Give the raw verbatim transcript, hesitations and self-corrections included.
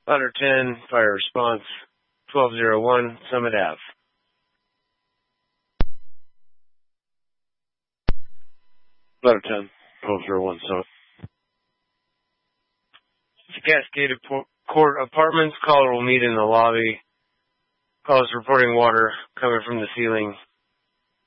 Ladder ten, fire response, twelve oh one, Summit Ave. Ladder ten, twelve oh one, Summit. It's a Cascade Court Apartments. Caller will meet in the lobby. Caller is reporting water coming from the ceiling